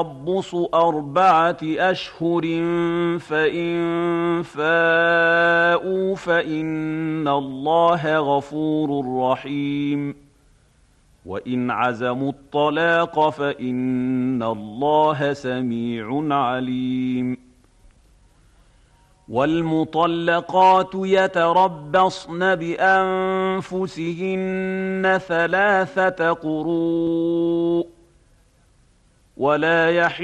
تربص 4 أشهر فإن فاءوا فإن الله غفور رحيم وإن عزموا الطلاق فإن الله سميع عليم والمطلقات يتربصن بأنفسهن 3 قروء ولا يحل